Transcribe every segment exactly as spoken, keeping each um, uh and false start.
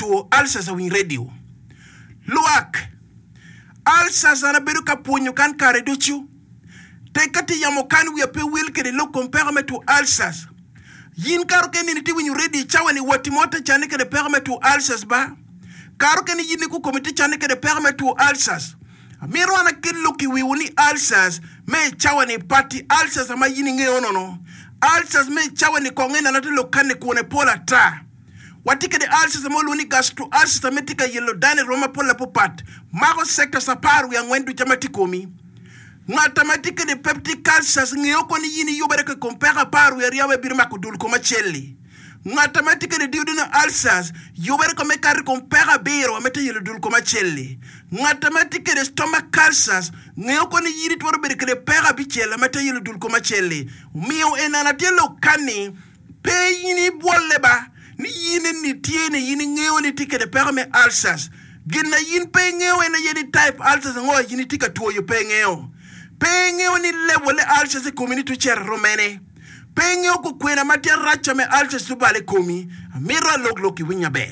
to Alsas win radio. Luak Alsas ana beru ka ponyo kan kare duchu. Te kati yamo kan we pe wil ke de lo compare to Alsas. Yin karo ke ni ti win radio chawani wati mota chane ke de perme to Alsas ba. Karo ke ni yini ku komite chane ke de perme to Alsas. Miro ana kello ki we woni Alsas me chawani party Alsas ama yini nge ono no. Alsas me chawani kongena na telo kane kuone pola ta. Watike de Alsas mo luni gas to Alsas metika yellow dane Roma pola popat. Mago sector saparu yang wendu jamati komi. Ngatamatike de pepti Alsas ngeyoko ni yini yobere ke compare paru ya riawe birma kudul koma chelli. Ngatamatike de diuduna Alsas yobere ko me kar compare biro mete yelo dul koma chelli. Ngatamatike de stomach Alsas ngeyoko ni yini tworo bere ke de pera bichela mete yelo dul koma chelli. Mio enana telo kani pe yini boleba ni yini ni tiene yini ngeyo ni tike de pera me Alsas. Gina yin pe ngeyo ena yini type Alsas ngo yini tika tuo yo pe ngeyo. Pengeo ni level Alsas community chair romene. Pengeo ko kwena matia racha me Alsas subale komi. Mira log loki winya be.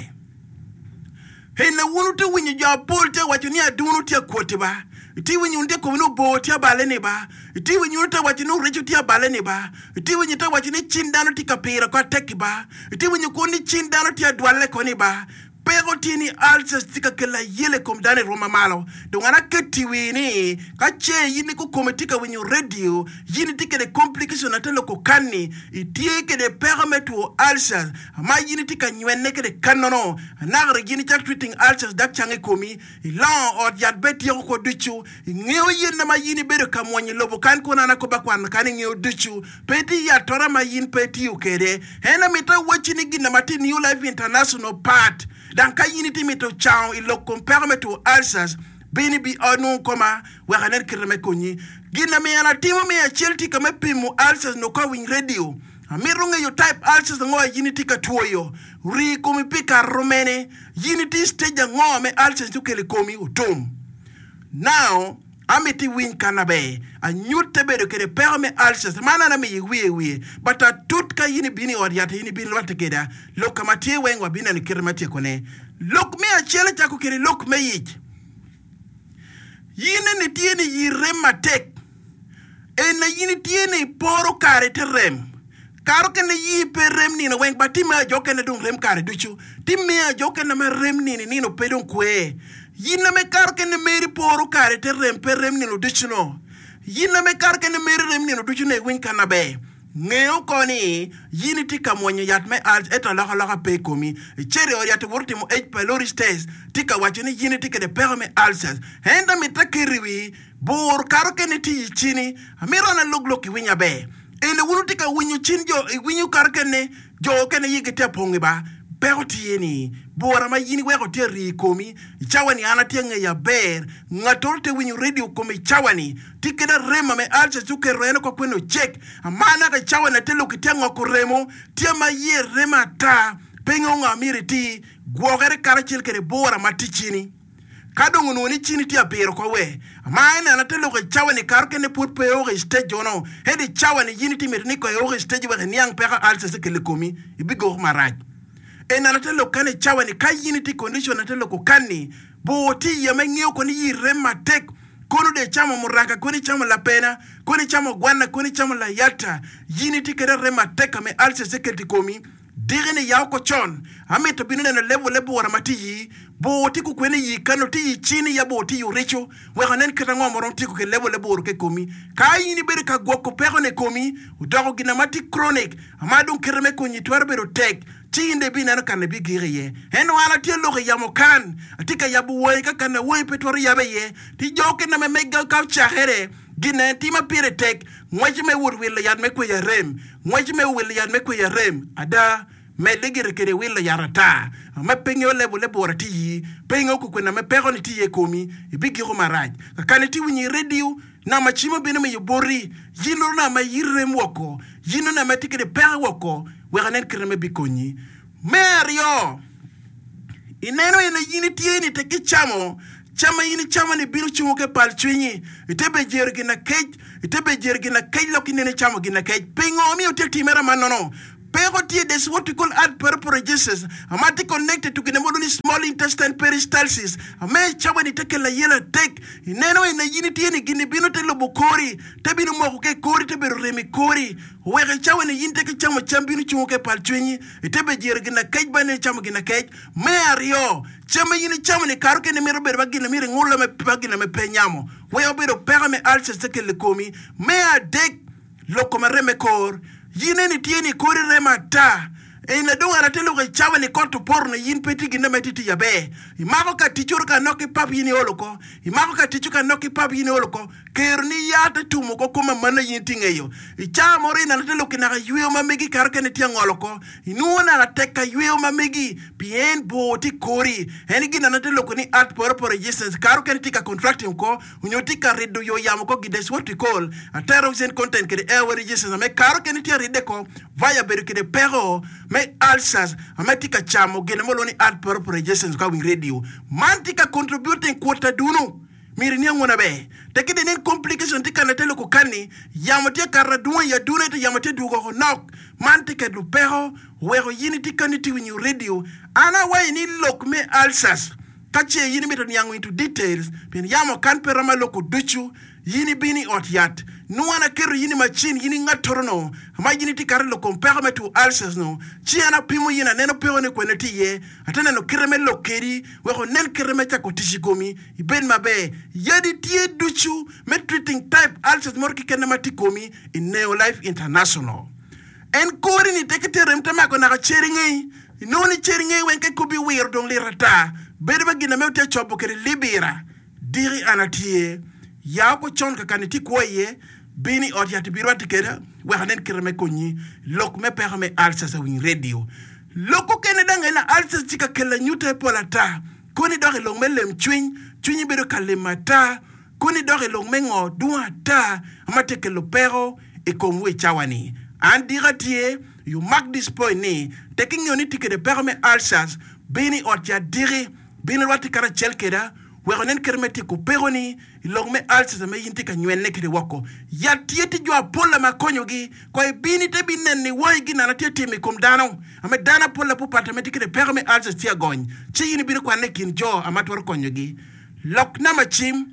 He na wunu te winya ja polte wachuni adunu tia kwote ba. Iti winya unte kominu bo tia balene ba. Iti winya unte wachinu recho tia balene ba. Iti winya te wachini chindano tika pira kwa teki ba. Iti winya kundi chindano tia dwale koni ba. Pero tini Alsas tika kela yele kom dane Roma malo. Dongana keti wini kache yini ko kometika wenyo radio yini tika de complication na telo ko kani itie ke de permet to Alsas ama yini tika nyene ke de kanono nagre yini tak tweeting Alsas dak change komi ilon or yad beti yo ko duchu ngeo yini ma yini bedo kamwonye lobo kan ko na ko bakwan kan ngeo duchu peti ya tora ma yini peti ukere hena mita wachini gina mati New Life International part dan ka yiniti mito chao ilo compare to Alsas bini bi anu koma wakaner kireme konyi gina me ana timo me ya chelti kama pimu Alsas no ka win radio amirunge yo type Alsas ngo yiniti ka tuoyo ri komi pika romene yiniti stage ngo me Alsas tukele komi utum now amiti win kanabe a nyute bedo kede perme Alsas mana na me yiwe wiye but a tut ka yini bini oriate yini bini wate keda loka matie wengwa bina ni kirmatie kone lok me a chele chako kere lok me yich yini ni tieni yire matek ena yini tieni poro kare te rem karo kene yi pe rem nino weng ba ti me joke ne dung rem kare duchu ti me joke na me rem nini nino pedon kwe yina me kar ke ne meri poro kare te rem per rem ni no dichno yina me kar ke ne meri rem ni no dichno e win kana be ngeo koni yini tika monye yat me als eta la la pe komi chere oriate worti mo eight pelori stes tika wachini yini tika de perme Alsas henda me takiriwi bor kar ke ne ti chini amira na loglo ki winya be ene wunu tika winyu chinjo winyu kar ke ne jo ke ne yigete pongi ba Berti yeni, bora ma yini weko te ri komi, chawani ana tienge ya ber, ngatorte winyu radio komi chawani, tikeda rema me Alsas suke reno kwa kweno check, amana ka chawani telo kitengo kuremo, tia ma ye rema ta, pengo nga miri ti, guogare karachil kere bora matichini. Kadongo noni chini tia bero kwa we, amana ana telo ke chawani karuke ne put pe ore stage ono, hedi chawani yini ti miriniko e ore stage weke niang peka Alsas ke le komi, ibigo maraj. E na natelo kane chawa ni kai unity condition natelo ko kani bo ti ya mengeo ko ni rema tek kono de chama muraka koni chama la pena koni chama gwana koni chama la yata unity kere rema tek me Alsas security komi digene ya ko chon ame to binene na level level wara mati yi bo ti ku kweni yi kano ti chini ya bo ti yuricho we hanen kata ngo moron ti ku ke level level ke komi kai ni bere ka goko pero ne komi udako gina mati chronic amadun kereme ko ni twarbe ro tek Chinde bina no kana bigire ye. Heno ala tie loge ya mokan. Atika ya buwe ka kana woi petori ya be ye. Ti joke na me mega ka chahere. Gine ti ma pire tek. Ngwaji me wur willa yad me ko ya rem. Ngwaji me willa yad me ko ya rem. Ada me digire kere willa ya rata. Ma penyo lebo lebo warati yi. Penyo ko kwena me pero ni ti ye komi. Ibigiro maraj. Kakane ti winyi radio. Na machimo bina me yobori. Yino na ma yirem wako. Yino na ma tikere pere wako. Wekanen kireme bikonyi Mario ineno ina yini tieni teki chamo chama yini chama ni biru chumuke palchwinyi itebe jergi na kej itebe jergi na kej loki nene chamo gina kej pingo mi utek timera manono Pero tie there's what we call ad periprogesis. Amati connected to the small intestine peristalsis. Ame chawa ni take la yela tek. Ineno ina yini tie ni gini bino te lobo kori. Tebi no mo ke kori tebe remi kori. Wege chawa ni yini teke chamo chambino chungo palchwenyi. Itebe jere gina kaj bane chamo gina kaj. Me ario. Chama yini chamo ni karuke ni mero berba gina mire ngula me pagina me penyamo. Weo bero pera me alses teke le komi. Me a dek loko mareme kor. Yine ni tieni kori rema ta. E na dunga na telo ke chawa ni konto porno yin peti gina metiti ya be. Imako ka tichuru ka noki papi yini oloko. Imako ka tichuru ka noki papi yini oloko. Kerni yata tumu ko kuma mana yin tingeyo. Icha mori na telo ke naka yueo mamegi karaka ni tiang oloko. Inuona na teka yueo mamegi. Bien boti kori. Heni gina na telo ke ni art poropo resistance. Karuka ni tika contracting ko. Unyotika redo yo yamo ko gides what we call. A terrorism content ke the airway resistance. Ame karuka ni tia ride ko. Vaya beru ke de pero. Me alsas amatika chamo gene moloni ad purpose ka wing radio mantika contributing quarter duno miri ni ngona be tekide nen complication tika na tele ko kani yamote karra duwa ya duna te yamote dugo ko nok mantika du pero wero yini tika ni wing radio ana way ni lok me alsas kache yini meto ni yangu into details bien yamo kan perama loko duchu yini bini otiat nuana kero yini machine yini ngatorono ama yini tikare lo compare to alsas no chiana pimo yina neno pewo ne kweneti ye atana no kireme lo keri weko nen kireme ta kotishikomi iben mabe yadi tie duchu me treating type alsas morki kenema tikomi in Neo Life International en kori ni tekete remtama ko na cheringi no ni cheringi wenke kubi weird on lirata bedi bagina mewte chobo keri libira diri anatie ya ko chonka kaniti koye bini otiati birwa tikeda wahanen kireme konyi lok me perme alsa sa wing radio loko kene danga na alsa tika kela nyute polata koni dore long melem chwin chwini bedo kalemata koni dore long mengo duata amate ke lo pero e komwe chawani andiratie you mark this point ni taking your nitike de perme alsas bini otia diri bini wati kara chelkeda weronen kermeti ko peroni ilogme alsa me yintika nywenne kede wako ya tieti jo apola makonyogi ko e bini te binenni woygi na tieti mi kom dano ame dana pola pu patameti kede perme alsa tia gony chi yini bini kwa nekin jo amator konyogi lok na machim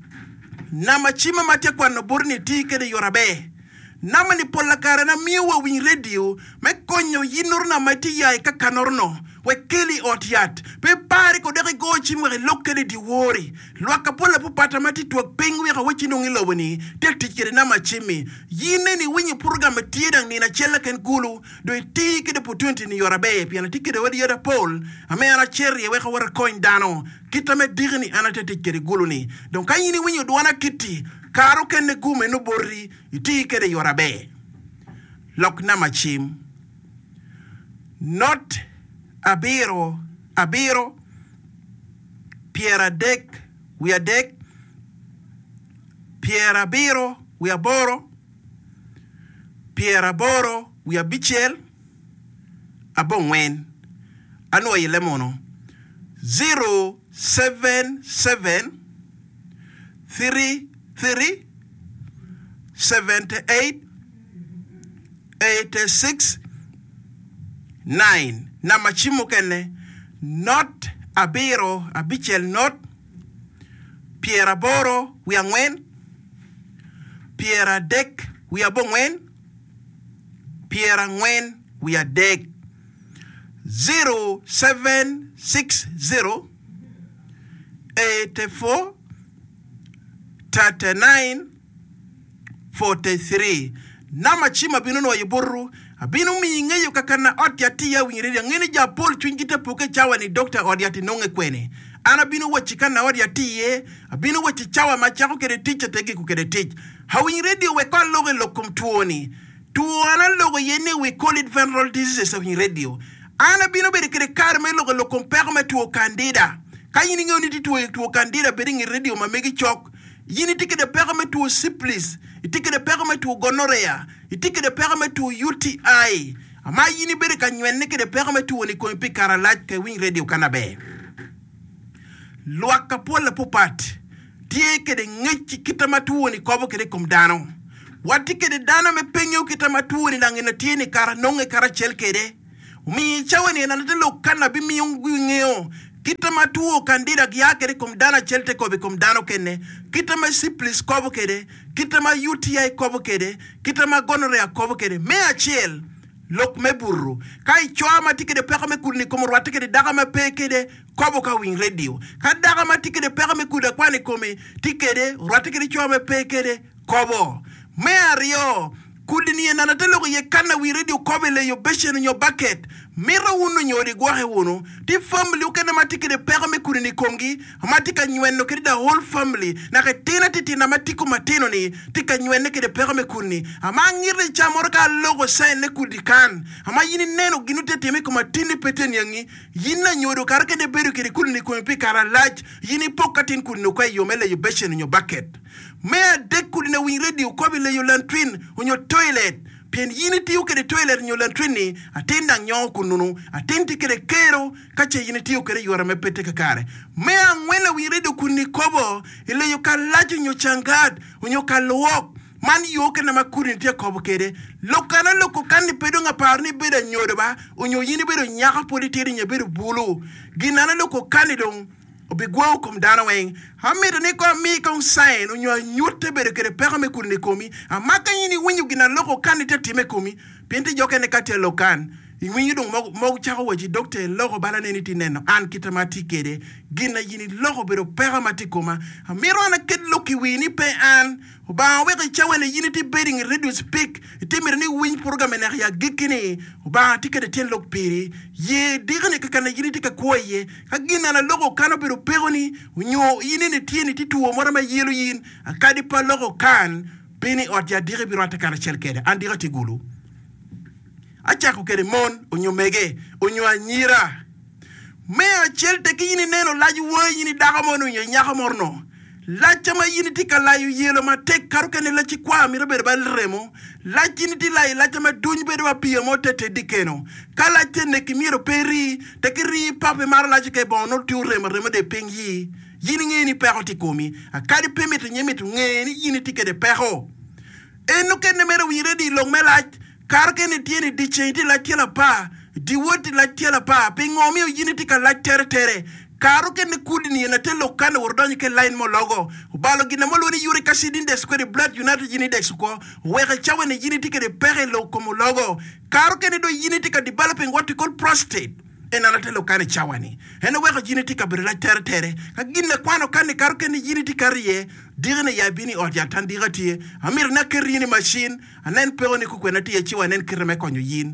na machima matia kwa no burni ti kede yorabe nama ni pola kare na miwa wing radio me konyo yinur na mati ya ka kanorno we kili otiat pe pari ko dere go chimwe lokele di wori lwaka pola pu patamati to pengwe ka wechi no ngilo boni te tikire na machimi yine ni winyi program tiedang ni na chela ken gulu do tiki de opportunity ni yorabe pia na tikire wadi yoda pol amera cherry we ka wara coin dano kitame digni anate tikire gulu ni donc kayini winyi do wana kiti karo ken gume no borri itike de yorabe lok na machim not Abiro, Abiro, Pierre Dek, we are Dek, Pierre Abiro, we are Boro, Pierre Boro, we are Bichel, Abongwen, Anoye Lemono, zero seven seven three three seventy eight eighty six nine. Na machimu kene not Abiro Abichel not Pierre Boro we are ngwen Pierre Dek we are bongwen Pierre ngwen we are Dek zero seven six zero eight four thirty nine forty three. Na machima binu no yiburu abinu mi ngeyo kakana otiati ya wingiria ngeni ja pol chwingite puke chawa ni doctor odiati nonge kwene ana binu wachikana odiati ye abinu wachichawa machako kede teacher tegi kukede teach hawing radio we call loge lokum tuoni tuona logo yene we call it venereal diseases hawing radio ana binu bede kede karme loge lokum perme tuo candida kayini ngoni ti tuo tuo candida bede ngi radio mamegi chok yini tike de perme tuo syphilis itike de perme tuo gonorrhea itike de perme tuo U T I ama yini bere ka nywenne ke de perme tuo ni ko pi karalaj ke wing radio kanabe loaka pola popat tie ke de ngechi kitama tuo ni kobo ke de kom dano watike de dana me penyo kita matuoni na ngena tieni kara nonge kara chelkede mi chawani na natelo kana bi mi ngeo kita matuo kandida yake kom dana chelte ko be kom dano kene kita ma syphilis ko kede kita ma U T I ko kede kita ma gonorrhea ko kede me achel lok me burru kai chwa tike de peka me kurni ko morwa tike de daga ma peke de ko ka wing radio ka daga ma tike de peka me kuda kwani komi tike de rwa tike de chwa me peke de kobo me ario kudini na natelo ye kana wi radio kobe le yo beshen yo bucket mira wunu nyori gwahe wunu ti family ukena matike de pere me kudini kongi matika nywenno kedi da whole family na ke tina titi na matiko matino ni tika nywenno kedi pere me kudini ama ngiri chamor ka logo sign ne kudikan ama yini neno ginute teme ko matini peten yangi yina nyodo karke de beru kedi kudini ko pi kara large yini pokatin kudini ko yo mele yo beshen yo bucket me de kudini wi radio kobe le yo lantwin onyo toilet pien unity uke de toilet nyo lantrini atenda nyo kununu atenti kere kero kache unity uke de yora mepete kakare me angwele wi redo kuni kobo ile yo kalaji nyo changad unyo kalwok man yoke na makuri tia kobo kere lokana loko kandi pedo nga parni beda nyodo ba unyo yini bedo nyaka politiri nye bedo bulu ginana loko kandi dong obigwa kom dana weng hamida ne ko mi kon sign unyo nyute bere kere pere me kurni komi amaka yini winyu gina loko kanite time komi pente joke ne kate lokan winyu dong mo mo chako waji doctor loko bala ne niti neno an kitamati kede gina yini loko bere pere matikoma amiro na ked loki wini pe an ba weke chawe ne yini ti bedding radio speak timir ni win program ne ya gikini ba tikede ten lok pere ye digane kakana yini tika koye kagina na loko kana bere pere ni unyo yini ne tieni tituo mora ma yelo yin akadi pa loko kan bini otya dire biro atakara chelkede andira tigulu achako kede mon unyo mege unyo anyira me a chelte kini neno laji wo yini daga monu unyo nyaka morno la chama yini tika layu yelo ma tek karukene la chi kwa mi rebe bal remo la chini ti lai la chama duny bede wa piye mo tete dikeno kala tene kimiro peri te kiri pape mar la chike bon no tu remo remo de pengi yini ngeni pero tikomi akadi pemete nyemete ngeni yini tike de pero eno kene mero wi redi long melach karukene tieni di chenti la tiela pa di woti la tiela pa pengomi yini tika la tere tere karu ke ne kudini na telo kana wordoni ke line mo logo balo gina mo loni yuri kasidi de square blood united yini de ko weke chawe ne yini tike de pere lo como logo karu ke ne do yini tika developing what we call prostate ena na telo kana chawani ena weke yini tika bre la tere tere ka gina kwano kana karu ke ne yini tika riye direne ya bini od ya tandigati amir na kerini machine anen pero ni ku kwena tie chiwa nen kirme konyo yin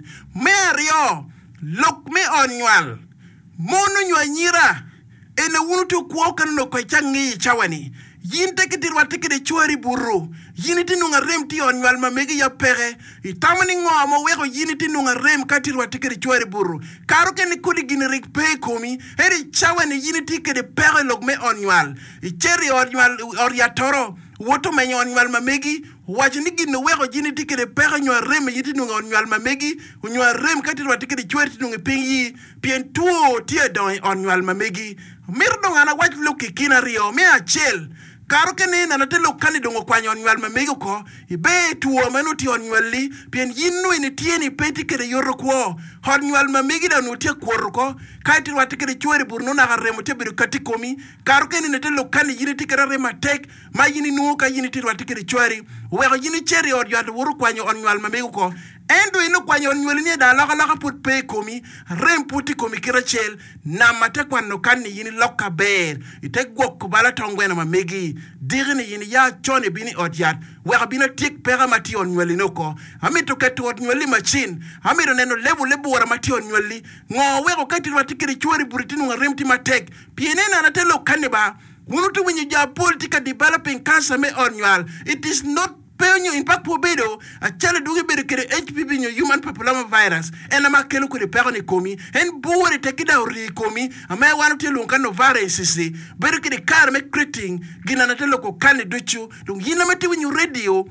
merio lok me onwal mono nyanyira ene wunu to kuokan no ko changi chawani yin teke dirwa teke de chwari burro yiniti nunga rem ti on walma megi ya pere itamani ngo mo wego yiniti nunga rem katirwa teke de chwari burro karo ke ni kudi ginerik pe komi eri chawani yiniti ke de pere log me on wal i cheri on wal or ya toro woto me on walma megi wachi ni gine wego yiniti ke de pere nyo rem yiniti nunga on walma megi nyo rem katirwa teke de chwari nunga pengi pien tuo tie don on walma megi mirdo ngana wach loki kinario me achel karo kene na natelo kani dongo kwa nyon nyal mamego ko ibe tuo manuti on nyali pien yinu ni tieni peti kere yoro ko hon nyal mamegi da no tie korko kaiti wati kere chwere burno na garemo te biru katikomi karo kene natelo kani yini tikere rema tek ma yini no ka yini tir wati kere chwere wego yini cheri od yad woro kwa nyon nyal mamego ko endo ino kwa nyon nyali ni da laka laka put pe komi rem puti komi kira chel na mate kwa no kani yini loka ber ite gwok bala tongwe na mamegi digni yini ya chone bini odiat wega bina tik pera mati on nyoli noko amito ketu od nyoli machine amiro neno lebu lebu wara mati on nyoli ngo wego kati watikiri chwari buritinu nga remti matek pienena natelo kaneba wunutu winyi ja politika developing cancer me on nyal it is not penyo impact po bedo a chale dugi bedo kere H P V nyo human papilloma virus ena makelu kure pera ni komi en buwari tekida uri komi ama wanu te lunga no virus sisi bedo kere kar me creating gina natelo ko kani duchu dung yina mati winyu radio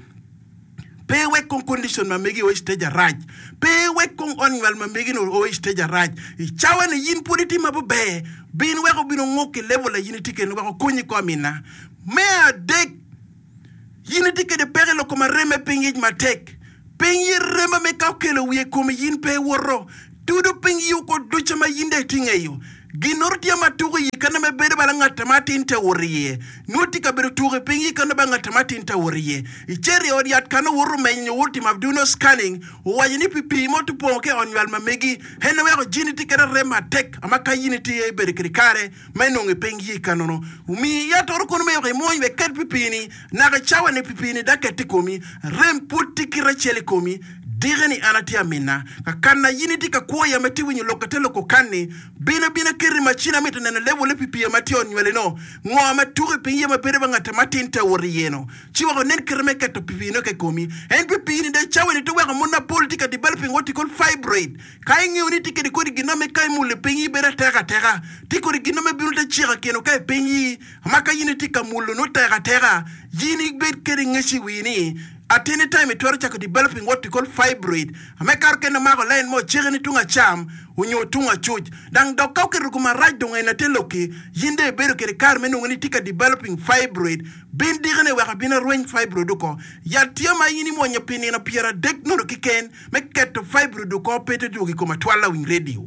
pe we kon condition ma megi o stage raj pe we kon onwal ma megi no o stage raj i chawane yin politi ma be bin we ko bino ngoke level la yin tike no ko konyi ko mina me a dek yini tike de pere lo koma reme pingi matek pingi rema me ka kelo wie komi yin pe woro tudu pingi yu ko ducha ma yinde tingeyo ginortia maturi kana me bere balanga tamati inte woriye nuti ka bere turi pingi kana banga tamati inte woriye icheri odiat kana woro menyo wuti mabduno scanning wayini pipi motu ponke onwal mamegi hena wero jini tikere rema tek amaka yini tie bere krikare menonge pingi kanono umi ya toro kono me re moy be ket pipini naga chawa ne pipini dakati komi rem puti kira chele komi digani anatia mina ka kanna yini tika ko ya meti winyo lokatelo ko kanni bina bina kiri machina meta na level le pipi ya mati on wele no ngo amaturi pinye mapere banga tamati inta woriyeno chiwa ko nen kirme ka to pipi no ke komi en pipi ni de chawe ni to wa mona politika developing what you call fibroid kai ngi uni tike di ko di giname kai mule pinyi bera tera tera tiko di giname bilu de chira keno kai pinyi maka yini tika mulu no tera tera yini bet kiri ngesi wini at any time it was developing what we call fibroid. Amekar ke na mago line mo chiri ni tunga cham unyo tunga chuj. Dang do kau ke rukuma raj donga ina teloki yinde beru ke kar menu ngani tika developing fibroid. Bin digane waka bina ruin fibroid duko. Ya tia ma yini mo nyapini na piera dek no kiken me keto fibroid duko pete duki kuma twala wing radio.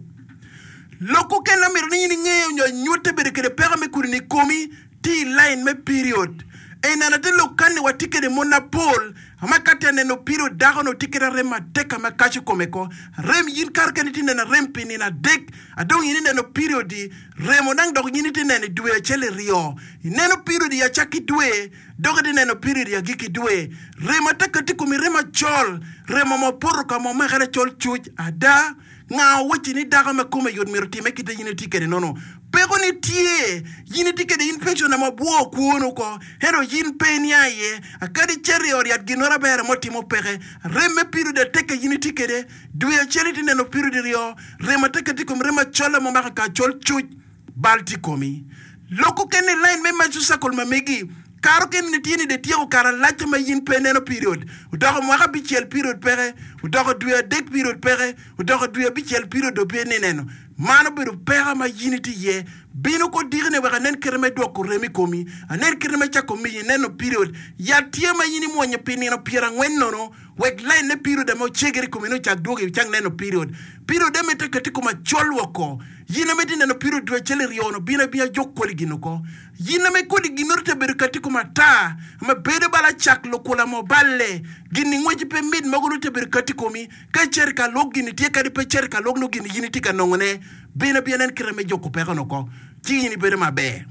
Loko ke na miru ni nge unyo nyote beru ke pera me kuri ni komi ti line me period. E na natelo kane wa tike de monopole amakati neno piro dago no tike de rema deka makachi komeko rem yin karke ni tinena rem pini na dek adong yini neno piro di remo nang dog yini tinena duwe chele rio neno piro di ya chaki duwe dogo di neno piro di ya giki duwe rema taka tiko mi rema chol rema mo poro ka mo mekere chol chuj ada nga wachi ni dago mekume yod mirotime kita yini tike de nono pero ni tie yini tike de infection na mabuo kuono ko hero yin penia ye akadi cherry or yat ginora bere motimo pere reme piru de teke yini tike de duya cherry no piru de rio rema teke tikom rema chola mo maka ka chol chuj balti komi loko kene line me machusa kol mamegi karo ken ni tieni de tiero kara lache ma yin peneno period udoko mwaka bichel period pere udoko duya dek period pere udoko duya bichel period do peneno mano biru pera ma yiniti ye bino ko dirne waka nen kereme do ko remi komi anen kereme cha komi neno period ya tie ma yini mo nya penino pira ngwenno no wek line ne period mo chegeri komi no cha dogi chang neno period period de mete katiko ma cholwo ko yina meti neno period do chele riono bina bia jokkoli ginuko yina me kodi ginorte beru katiko ma ta ma bede bala chak lokola mo balle gini ngweji pe mid magolo te beru katiko mi ka cherka logini tie kadi pe cherka logno gini yini tika nongone bina bia nen kereme jokko pega no ko chini bede ma be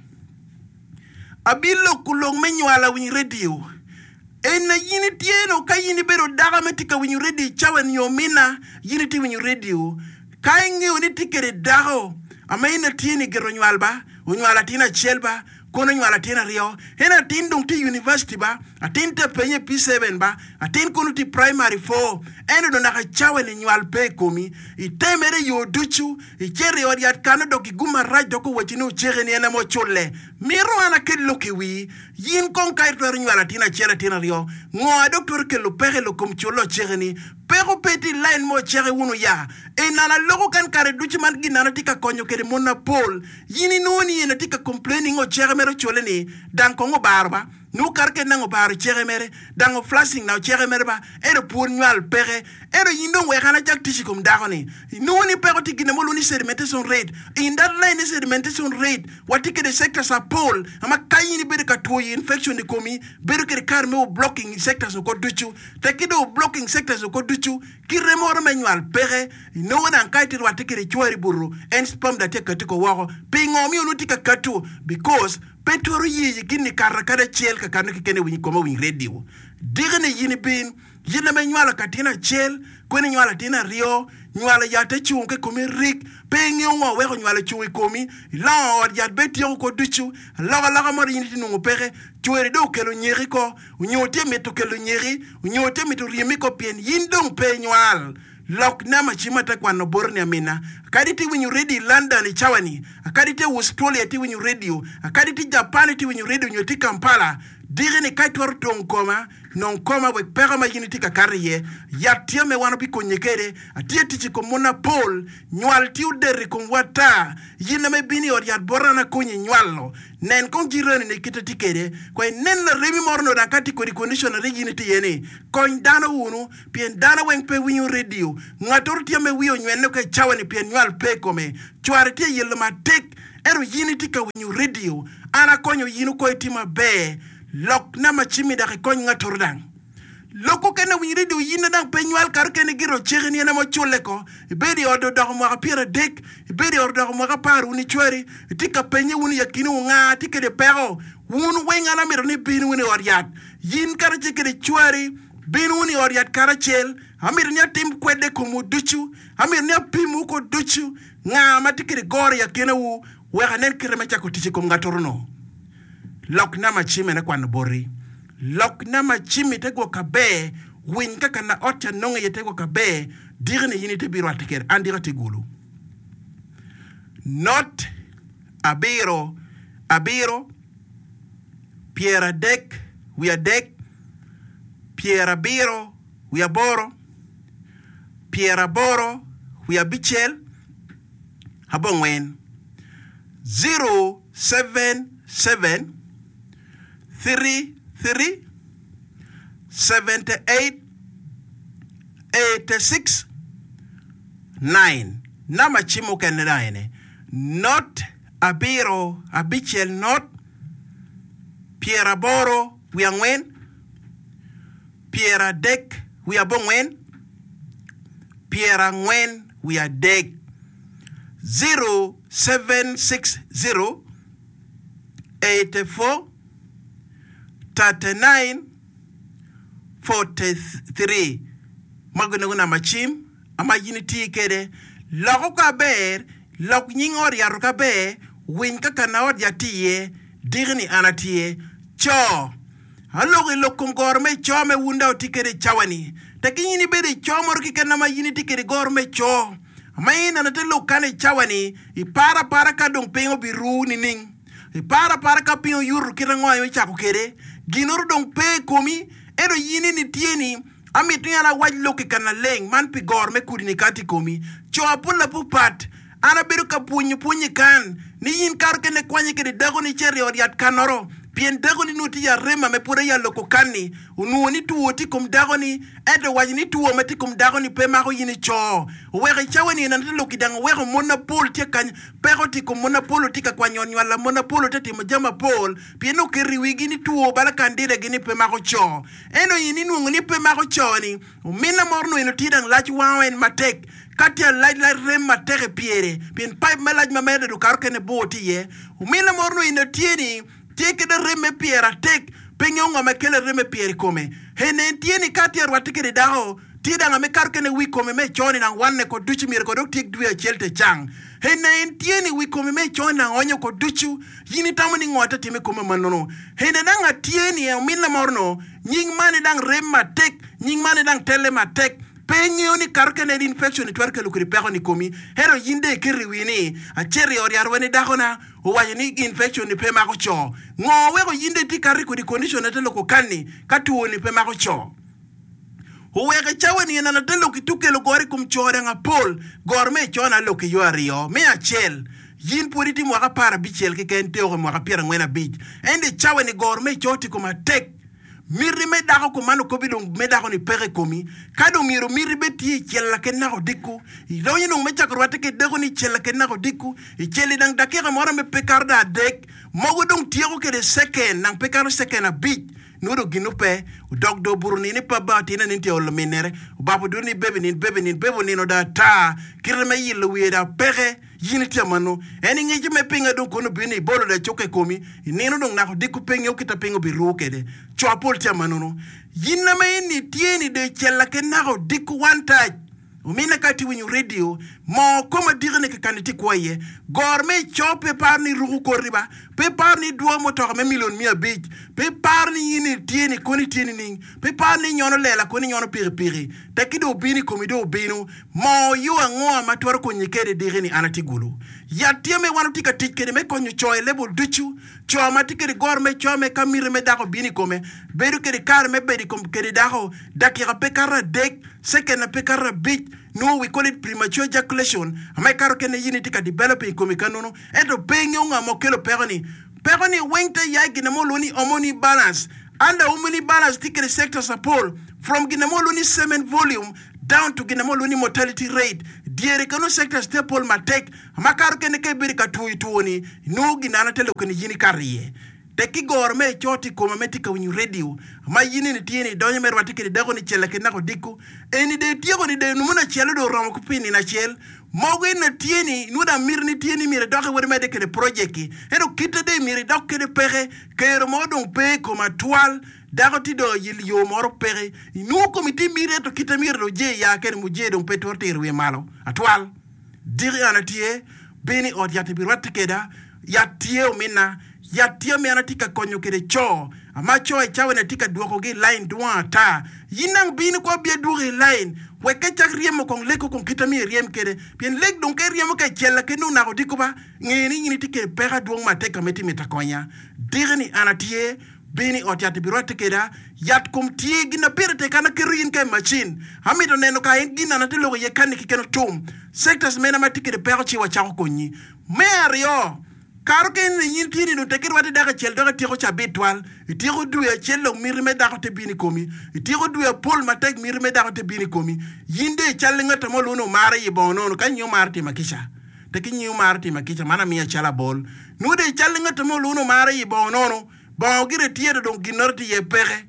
abilo kulong menywala win radio ena yini tieno ka yini bero daga metika win radio chawen yo mina yini ti win radio kaingi uni tikere dago amaina tieni gero nywalba unywala tina chelba kono nywala tina rio hena tin dong ti university ba atin te penye P seven ba atin kono ti primary four eno do naka chawe ni nywal pe komi itemere yo duchu ikere odiat kano doki guma raj doko wachino chere ni ena mo chole miro ana kello kiwi yin kon kay to nywala tina chere tina rio ngo doctor kello pere lo kom cholo chere ni pero peti line mo chere wunu ya e nana logo kan kare duchi man ginana tika konyo kede monopole yini noni yena tika complaining o chere mero chole ni dan kongo barba nu karke nango baru chere mere dango flashing na chere mere ba ero pour nywal pere ero yindo we kana jak tishi kom dagoni no ni pero tikine mo luni sedimentation rate in that line sedimentation rate watike de sectors are pole ama kayini bede ka toyi infection ni komi bede ke kar me blocking sectors ko duchu tekido blocking sectors ko duchu ki remor manual pere no na kaiti watike de chwari buru en spam da take katiko wako pingomi unutika katu because petoro yi gini karakada chel ka kanu kene wini koma wini radio digene yini bin yina me nywala katina chel kwene nywala tina rio nywala yate chunke komi rik pengi onwa weko nywala chunke komi la or yat beti ko duchu laga laga mari yini tinu pere chwere do kelo nyeri ko unyote meto kelo nyeri unyote meto riemi ko pien yindong pe nywal lok nama chimata kwa no borni amina akaditi when you ready London chawani akaditi Australia ti when you radio akaditi Japan ti when you radio nyoti Kampala dire ne kaitwar ton koma non koma we pera ma yini tika kariye ya tia me wana pi konyekere atia tichi ko mona pol nyual tiu deri ko wata yina me bini or yat borana konyi nyuallo nen kon jirani ne kita tikere ko nen la remi morno da kati ko condition re yini ti yene ko dana wunu pien dana wen pe winyo radio ngator tia me wiyo nywenne ko chawani pien nyual pe kome chware tia yelo ma tek ero yini tika winyo radio ana konyo yinu ko itima be lok na machimi da ko ngator dang loko kena winri do yina dang penyual kar kene giro chegni na mo chole ko bedi odo da mo apira dek bedi odo mo paru ni chweri tika penye wuni yakini nga tika de pero wunu wenga na miro ni bin wuni oriat yin kar chike de chweri bin wuni oriat karachel amir nya tim kwede ko mu duchu amir nya pimu ko duchu nga matike de gor yakene wu wega nen kireme chako tichi ko ngatorno lok na machime na kwan bori lok na machimi tego kabe win kaka na otya nonga yetego kabe dirne yini te biro atiker andira te gulu not abiro abiro piera dek we are dek piera biro we are boro piera boro we are bichel habongwen zero seven seven three three seventy eight eighty six nine. Nama chimo kenene. Not abiro abichel not Piera boro we are wen Piera dek we are bongwen Piera ngwen we are dek zero seven six zero eighty four thirty-nine forty-three magunaguna machim ama unity kede loko ka ber lok nying or yaru ka be win ka kana or yatiye digni anatie cho alogi lokum gorme cho me wunda otikere chawani takini bere cho mor ki kana ma unity kede gorme cho maina na telo kane chawani ipara para ka dong pengo biru ni ning ipara para ka pingo yuru kirango yo chako kede ginor dong pe komi edo yini ni tieni amitu yana waj loki kana leng man pi gor me kudi ni kati komi cho apula pupat ana biru ka punyi punyi kan ni yin kar kene kwanyi kede dago ni cheri oriat kanoro pien dago ni nuti ya rema me pura ya loko kani unuo ni tuwo ti kum dago ni edo waj ni tuwo me ti kum dago ni pe mako yini cho wege chawe ni nanti loki dang wege monopol tia kany peko ti kum monopolo tika kwa nyonywala monopolo teti mjama pol pien no kiri wigi ni tuwo bala kandide gini pe mako cho eno yini nungu ni pe mako cho ni umina morno ino tidang lachi wawen matek katia light light rem matek piere pien pipe melaj mamede du karkene boti ye umina morno ino tieni Take the reme piera take penyonga makele reme pieri come hene tieni katia rwatike de dao tida nga mekarkene wi come me choni na wanne ko duchi mir ko dok tik dwe chelte chang hene tieni wi come me choni na onyo ko duchu yini tamani ngota time come manono hene nanga tieni e minna morno nying mani dang rema tek nying mani dang tele ma tek penyo ni karkene infection ni twerke lukuri peko ni komi hero yinde kiri wini a cheri ori arwani dakona uwaje ni infection ni pema ko cho ngowe ko yinde ti kariko di condition atelo ko kanni katuo ni pema ko cho uwege chawe ni na natelo kituke lo gori kumchore nga pol gorme chona lo ki yorio me achel yin puriti mwaka para bichel ke kente o mwaka pira ngwena bich ende chawe ni gorme choti kuma tek miri me dako ko manu ko bidong me dako ni pere komi kado miro miri beti chella ken na diku do yinu me chakro wateke dego ni chella ken na diku i cheli dang dakira mora me pekarda dek mogo dong tiego ke de second nang pekar second a bit nudo ginupe dog do buruni ni paba tina ninti ol minere babu do ni bebe ni bebe ni bebe ni no da ta kirme yilu wi da pere yini tiamano eni ngeji me pinga do kono bini bolo da choke komi nino dong na diku pengo kita pengo bi rukede chopol tiamano no yinna me ni tieni de chella ken na diku one touch umina kati winyu radio mo koma direne ke kaniti kwaye gorme chope par ni ruku koriba pe par ni duo motor me million mia big pe par ni yini tieni koni tieni ning pe par ni nyono lela koni nyono piri piri takido bini komido binu mo yuwa ngoa matwaro ko nyikere direni anatigulu ya tie me wanu tika tike me konyo choy lebo duchu cho ma tike de gor me cho me kamire me dako bini kome beru ke de kar me bedi kom ke de dako dakira pekara dek second pekara bit no we call it premature ejaculation ama karo ke ne yini tika developing kome kanono eto penyo nga mokelo peroni peroni wente ya ginamo loni hormone balance under hormone balance tike de sector support from ginamo loni semen volume down to ginamo loni mortality rate diere kano sector staple matek makaro kene ke biri ka tuyi tuoni no ginana tele kene yini kariye te ki gorme choti koma metika winyu radio ma yini ni tieni donye mer watike dago ni chele ke nako diku eni de tiego ni de numuna chele do ramo kupini na chel mogo na tieni nuda mirni tieni mire doke wori mede ke de project ero kite de mire doke de pere ke ro modon pe koma toile dago ti do yil yo moro pere inu komiti mire to kita mire do je ya ken mu je don petor ter we malo atwal diri anatie beni od yate bi watike da yatie o mina yatie me anatika konyo kede cho ama cho e chawe na tika duoko ge line duwa ta yinang bini ko bie duwe line we ke chak riemo kong leko kong kita mi riem kede bien lek don ke riemo ke chela ke no na ko dikoba ngeni ngini tike pera duong mateka meti metakonya diri ni anatie bini otiate birote keda yat kom tie gina pirte kana kirin ke machine hamito neno ka gina na telo ye kan ki keno tum sectors mena matike de perchi wa chako konyi merio karo ken yin tini no tekir wate daga chel daga tiro cha bitwal tiro duya chelo mirime daga te bini komi tiro duya pol matek mirime daga te bini komi yinde chalinga tamo lono mare yibono no kanyo marte makisha tekinyo marte makisha mana miya chala bol no de chalinga tamo lono mare yibono no bon gire tiere don ginorti ye pere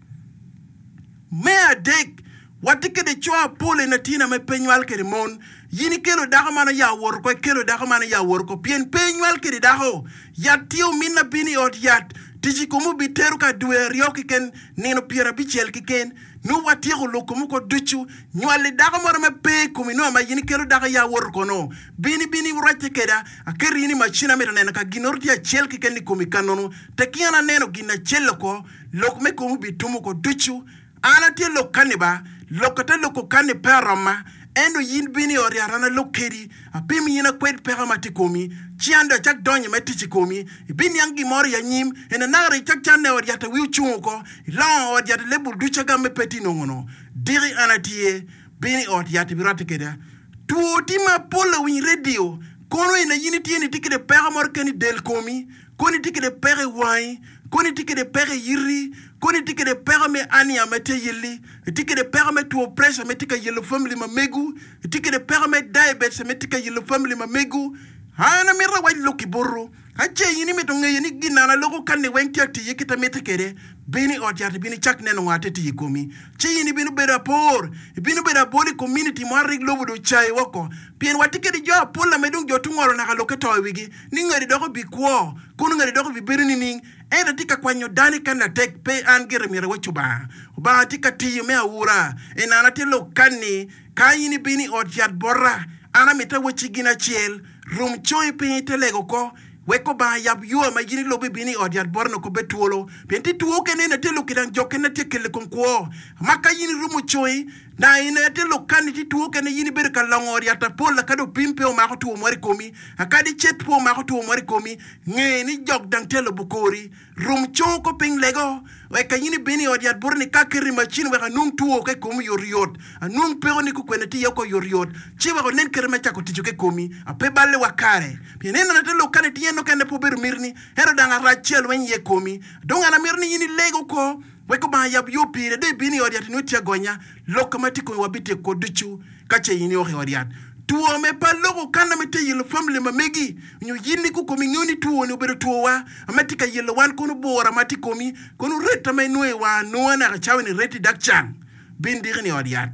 me adek watike de choa pole na tina me penyal ke mon yini kelo daga mana ya wor ko kelo daga mana ya wor ko pien penyal ke dago ya tio minna bini od yat tiji komu biteru ka duer yo ken nino piera bichel ken no watiro lokomu ko duchu nyale daga mara me pe komi no ma yini kelo daga ya wor ko no bini bini urate keda akeri yini machina me na ka ginorti ya chel ken ni komi kanono tekiana neno gina chel ko lokme komu bitumu ko duchu ana tie lokaniba lokata loko kane perama endo yin bini ori arana lokeri apimi yina kwed perama tikomi chiando chak donye metichi komi bini yangi mori ya nyim ena nagari chak chane ori yata wiu chungo la ori yata lebu ducha game peti nongono diri anatie bini ori yata birate keda tuotima polo win radio kono ina yini tieni tikide perama keni del komi koni tikide pere wai koni tikide pere yiri koni tikide pere me ani amete yili tikide pere me tuo pressure me tika yilo family ma megu tikide pere me diabetes me tika yilo family ma megu hana mira wai loki borro hache yini me tonge yini ginana loko kanne wenti ati yikita me tikere bini odiate bini chak neno ngate ti yikomi che yini binu beda por binu beda boli community mari globo do chai wako pien watike di jo pola medung jo tungolo na kaloke to wigi ningari doko bikwo kunu ngari doko bibirni ning enda tika kwanyo dani kana tek pe angere mire wachuba ba tika ti me awura enana telo kanni kayini bini odiat borra ana meta wachigina chiel rum choi pe telego ko weko ba yab yuwa ma yini lobe bini odiat borno ko betuolo penti tuo kene na telo kidan jokene tekele konko maka yini rumu choi na ina telo kaniti tuo kene yini bere kalangori ata pola kado pimpe o mako tuo mori komi akadi chet po mako tuo mori komi ngeni jok dang telo bukori rum chon ko ping lego weka yini bini odiat borni kakiri machine weka nung tuo ke komi yoriot anung pero ni kukwene ti yoko yoriot chiwa ko nen kerema chako tijuke komi ape balle wakare pienena na telo kaniti no kende po ber mirni hero danga rachel wen ye komi donga na mirni yini lego ko weko ba yab yopire de bini odiat no tia gonya lokomatiko wabite ko duchu kache yini o odiat tuo me pa logo kana mete yelo family ma megi nyu yini ku komi ngoni tuo no ber tuo wa amatika yelo wan kono bora matiko mi kono reta me noe wa no na chawni reti dakchan bin dirni odiat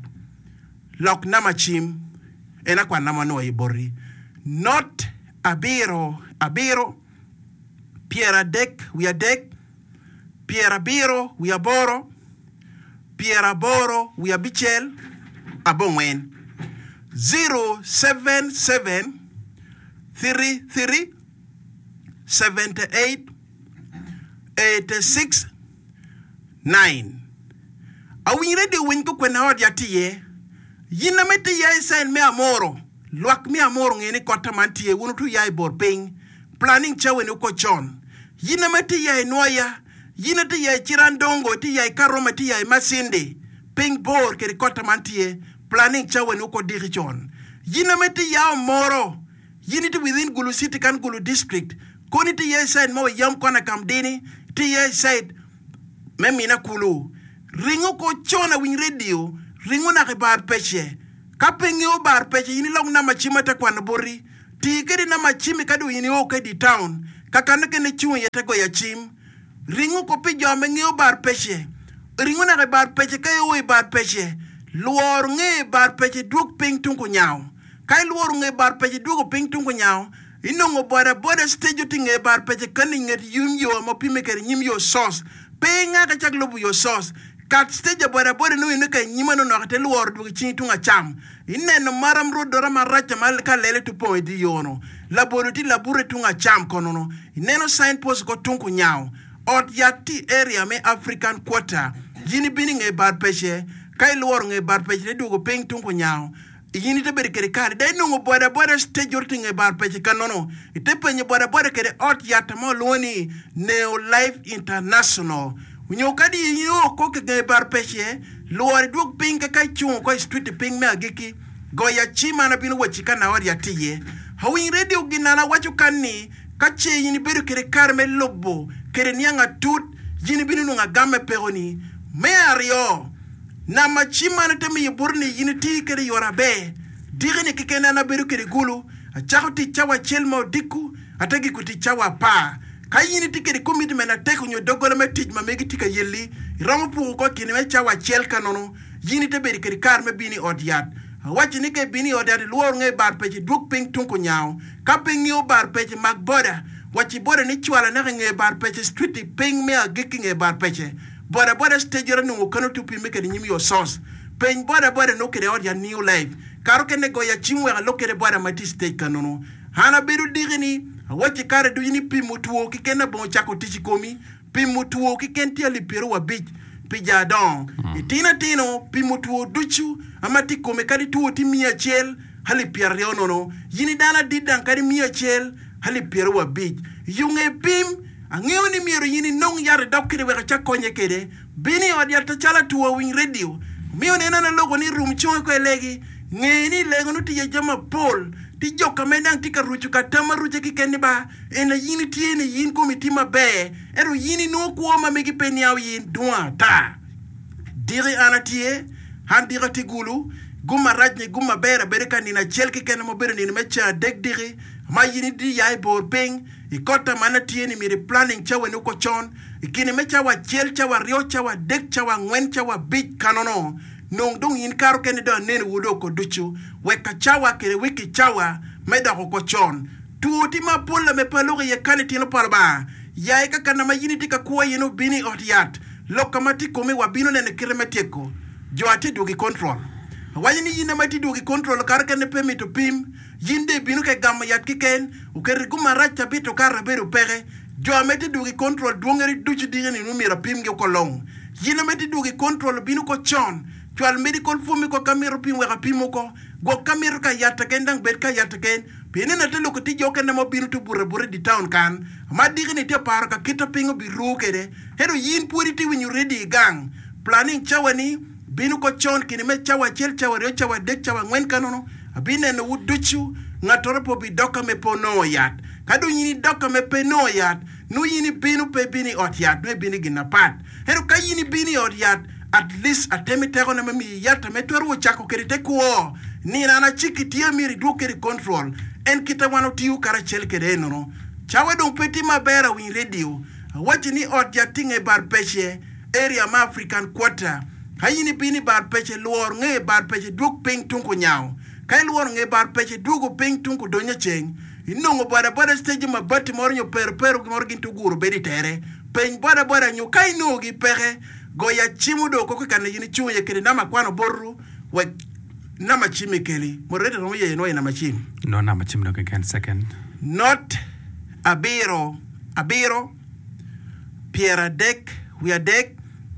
lok na machim ena kwa na mano ibori not abiro abiro Piera dek we are dek Piera biro we are boro Piera boro we are bichel abongwen zero seven seven three three seventy eight eighty six nine awin ready win ko kwena odi atiye yina meti ya sen me amoro luak mi amor ngeni kota mantie wunu tu yai bor ping planning chawe ni ko chon yina mati yai noya yina ti yai chirandongo ti yai karoma ti yai masinde ping bor keri kota mantie planning chawe ni ko diri chon yina mati yao moro yini ti within Gulu City kan Gulu district koni ti yai side mo yam kona kamdini ti yai side memina kulu ringo ko chona wing radio ringo na kibar peche kapenge o bar peche yini long na machima ta kwan bori ti kedi na machimi kadu yini o kedi town kakana kene chuo yete go ya chim ringo ko pi jome ngi o bar peche ringo na kibar peche kay o bar peche luor nge bar peche duk ping tunku nyao kay luor nge bar peche duk ping tunku nyao inongo boda boda stage tinge bar peche kani nget yum yo mo pime kere nyim yo sauce penga ka chak lobu yo sauce kat stage boda boda no ino kay nyima no nakate luor duk chin tunga cham inne no maram ro dora maracha mal ka lele tu point yono laboro ti labure tunga cham kono no inne no signpost ko tunku nyao ot yati area me African quarter yini bini nge bar peche kay luor nge bar peche dugo ping tunku nyao yini te beri kere kare dai nungo boda boda stage yorti nge bar peche kanono ite penye boda boda kere ot yata mo loni Neo Life International unyo kadi yini ko ke nge bar peche luor dug ping ka kay chung ko street ping me agiki goya chima na binu wachika na wari yatiye hawin radio ginana wachu kanni kache yini beri kere kare me lobo kere nianga tut yini binu nunga game peroni me ario na machima na temi yiburni yini ti kere yorabe digini kikena na beru kere gulu a chakuti chawa chelmo diku atagi kuti chawa pa kayini ti kere kumiti mena teku nyo dogola me tij ma megi tika yeli ramu pu ko kini me chawa chel kanono yini te beri kere kar me bini odiat wachi ni ke bini odiat luor nge bar peche duk ping tunku nyao ka ping yo bar peche mag boda wachi boda ni chwala na nge bar peche street ping me agiki nge bar peche boda boda stage ra nungu kano tupi meke ni nyimi yo sauce pen boda boda no kere odiat New Life karo kene go ya chimwe ga lokere boda mati stage kanono hana beru digini wachi kare du yini pi mutuo kikena bon chako tichi komi pi mutuo kikenti ali pero wa bich pi jadon mm. itina tino pi mutuo duchu amati kome kadi tuo ti mia chel hali pierre no yini dana didan kadi mia chel hali pero wa bich yunge pim angeo ni miro yini nong yare dokire weka chakonye kede bini odia tachala tuwa wing radio miyo nena na logo ni room chonge kwe legi ngeni lego nuti ya jama pol ti joka menang tika ruchu katama ruche kikeni ba ena yini tiene yin komitima be ero yini no kuoma megi peni au yin duwa ta diri anatie han dira tigulu guma rajne guma bera bereka nina chel kikeni mo bera nina mecha dek diri ma yini di yai bor ping ikota mana tiene miri planning chawe nuko chon ikini mecha wa chel chawa rio chawa dek chawa ngwen chawa bich kanono nong dong yin karo kene do nene wudo ko duchu weka chawa kere wiki chawa meda ko chon tuoti ma pola me palore ye kaniti no parba ya eka kana ma yini tika kuwa yino bini otiat lokamati kome wa bino nene kiremeteko jo ati dugi control wayini yina mati dugi control karo kene pemi to pim yinde bino ke gamma yat kiken ukeri guma racha bito kara beru pere jo ameti dugi control duongeri duchu digeni numira pim ge kolong yina mati dugi control bino ko chon twal medical fumi ko kamero pim weka pimuko go kamero ka yata kendang bet ka yata ken pene na telo ko tijo ken mo binu to bure bure di town kan ma digni te par ka kita pingo bi rukede hero yin puri ti when you ready gang planning chawani binu ko chon kini me chawa chel chawa re chawa dek chawa ngwen kanono abine no wuduchu ngatore po bi doka me pono yat kadu yini doka me peno yat no yini binu pe bini ot yat me bini gina pat hero ka yini bini ot yat at least atemi tego na mami yata metweru chako kerite kuo ni nana chiki tia miri du keri control en kita wano tiu kara chel kere no chawe don peti mabera win radio wachi ni ot yatinge bar peche area ma African quarter hayini bini bar peche luor nge bar peche duk ping tunku nyao kai luor nge bar peche dugu ping tunku donya cheng inongo bada bada stage ma bati moro nyo per per moro gintu guru bedi tere peng bada bada nyo kai nogi pere goya chimudo koko kana yini chuye kele nama kwano boru we nama chimi kele morete no ye no ina machim no nama chim no can second not abiro abiro piera dek we are dek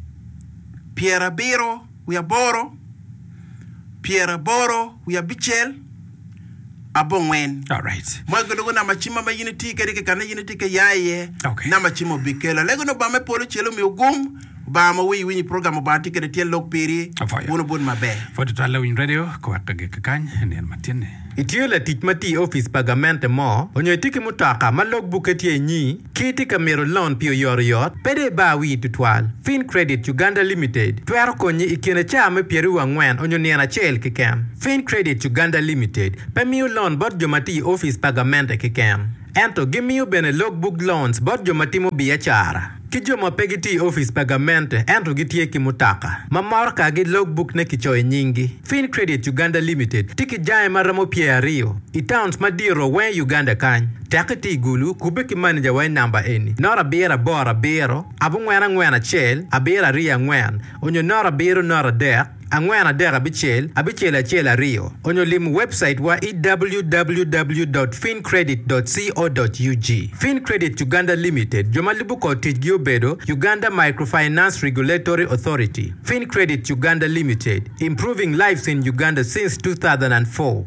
piera biro we are boro piera boro we are bichel abongwen. All right. Mo go na machima ma unity ke ke kana unity ke yaye. Okay. Na machimo bikela. Lego no ba me polo chelo mi ugum. Ba ma wi wi program ba ti ke tie lok piri. Wono bon mabe. For the Twala Win Radio, ko akage kakany ne matine. Itiola tit mati office pagamente mo, onyo tiki mutaka ma logbook etie nyi, kiti kamero loan pio yor yot, pede ba wi tutwal. Fin Credit Uganda Limited, tuero konyi ikine chame pieru wangwen onyo niana chel kikem. Fin Credit Uganda Limited, pe miu loan bot jomati office pagamente kikem. Ento gimiu bene logbook loans bot jomati mo biachara. Kijo mapegiti office pagamente ento gitie kimutaka. Mamorka gi logbook ne kichoy nyingi. Fin Credit Uganda Limited tiki jae maramo pia rio. Itowns madiro wen Uganda kany. Takiti gulu kubeki manager wen number eni. Nora bera bora bero. Abu ngwena ngwena chel. Abera ria ngwen. Onyo nora bero nora dek. Angwena dera bichel, abichela chela rio. Onyo lim website wa e w w w dot fin credit dot co dot u g. Fin Credit Uganda Limited, jomalibu ko tijgio bedo, Uganda Microfinance Regulatory Authority. Fin Credit Uganda Limited, improving lives in Uganda since two thousand four.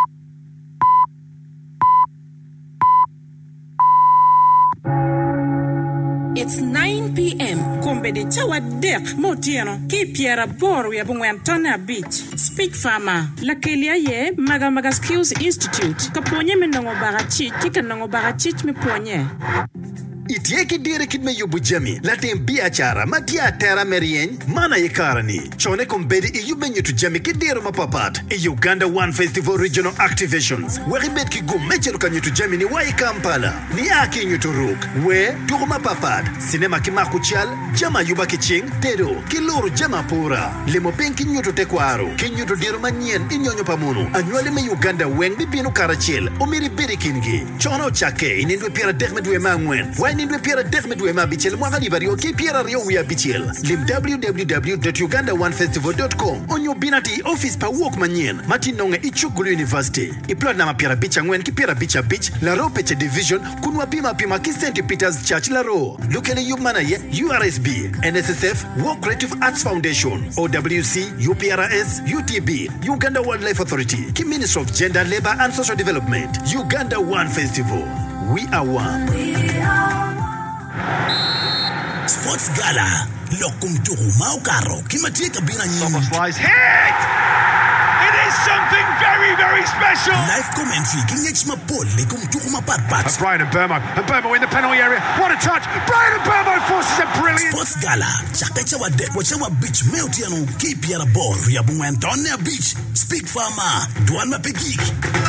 It's nine p.m. Kombe de chawa dek motiano ki piera boru ya bungwen tona beach. Speak Farmer. La kelia ye maga maga skills institute. Kaponye menongo barachi kika nongo barachi me ponye. Itieki dire kidme yubu jami latin biachara matia terra merien mana yekarani chone kombedi e yube nyutu jami kidiro mapapat e Uganda One Festival Regional Activations wari bet ki gum mechelu ka nyutu jami ni wai Kampala ni aki nyutu ruk we duro mapapat sinema kimaku chal jama yuba kiching tedo kiluru jama pura limo penki nyutu tekwaro ki nyutu diro manien inyonyo pamunu anywale me Uganda weng bibinu karachil umiri biri kingi chono chake inindwe pira dekmedwe mangwen nindwe piera dekmedwe ma bichel mwaka libario ki piera rio wia bichel lim w w w dot uganda one festival dot com onyo binati office pa walk manyen mati nonge ichugulu university iplot na mapiera bicha ngwen ki piera bicha beach la ro peche division kunwa pima pima ki Saint Peter's Church la ro lukele yumana ye U R S B N S S F World Creative Arts Foundation O W C U P R S U T B Uganda Wildlife Authority ki Ministry of Gender Labor and Social Development Uganda One Festival. We are one. Sports Gala. Lokum turu maukaro. Kimatika bina nyingi. Slice hit! It is something very, very special. Live commentary. Kingech mapol. Likum turu mapatpat. And Brian Mbeumo. And Mbeumo in the penalty area. What a touch. Brian Mbeumo forces a brilliant. Sports Gala. Chakacha wa dek. Wacha beach. Meutiano. Keep yara ball. Riabunga Antonia Beach. Speak Farmer. Duan mapegik.